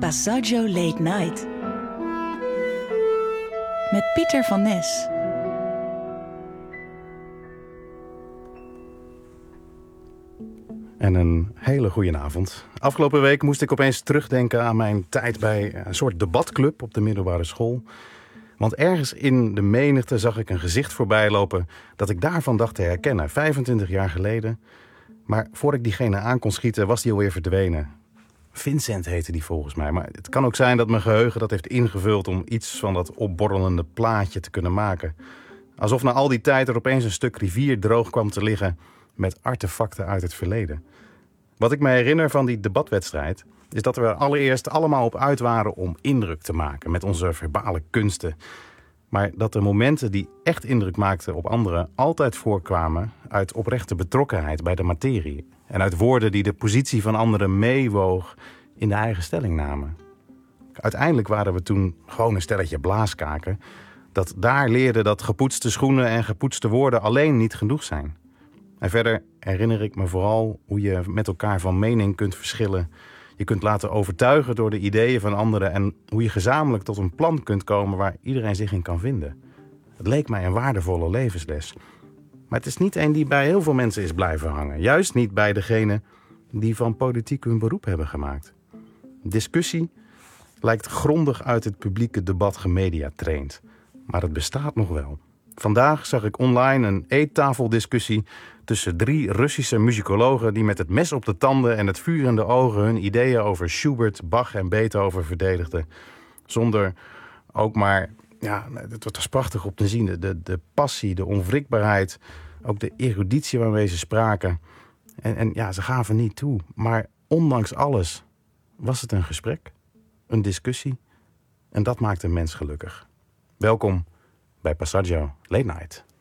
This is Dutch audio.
Passaggio Late Night. Met Pieter van Nes. En een hele goede avond. Afgelopen week moest ik opeens terugdenken aan mijn tijd bij een soort debatclub op de middelbare school. Want ergens in de menigte zag ik een gezicht voorbij lopen dat ik daarvan dacht te herkennen. 25 jaar geleden. Maar voor ik diegene aan kon schieten was die alweer verdwenen. Vincent heette die volgens mij. Maar het kan ook zijn dat mijn geheugen dat heeft ingevuld om iets van dat opborrelende plaatje te kunnen maken. Alsof na al die tijd er opeens een stuk rivier droog kwam te liggen met artefacten uit het verleden. Wat ik me herinner van die debatwedstrijd is dat we er allereerst allemaal op uit waren om indruk te maken met onze verbale kunsten. Maar dat de momenten die echt indruk maakten op anderen altijd voorkwamen uit oprechte betrokkenheid bij de materie. En uit woorden die de positie van anderen meewoog in de eigen stelling namen. Uiteindelijk waren we toen gewoon een stelletje blaaskaken dat daar leerde dat gepoetste schoenen en gepoetste woorden alleen niet genoeg zijn. En verder herinner ik me vooral hoe je met elkaar van mening kunt verschillen. Je kunt laten overtuigen door de ideeën van anderen en hoe je gezamenlijk tot een plan kunt komen waar iedereen zich in kan vinden. Het leek mij een waardevolle levensles. Maar het is niet een die bij heel veel mensen is blijven hangen. Juist niet bij degenen die van politiek hun beroep hebben gemaakt. Discussie lijkt grondig uit het publieke debat gemediatraind. Maar het bestaat nog wel. Vandaag zag ik online een eettafeldiscussie tussen 3 Russische muzikologen die met het mes op de tanden en het vuur in de ogen hun ideeën over Schubert, Bach en Beethoven verdedigden. Zonder ook maar, ja, het was prachtig op te zien. De passie, de onwrikbaarheid, ook de eruditie waarmee ze spraken. En ja, ze gaven niet toe. Maar ondanks alles was het een gesprek, een discussie. En dat maakt een mens gelukkig. Welkom bij Passaggio Late Night.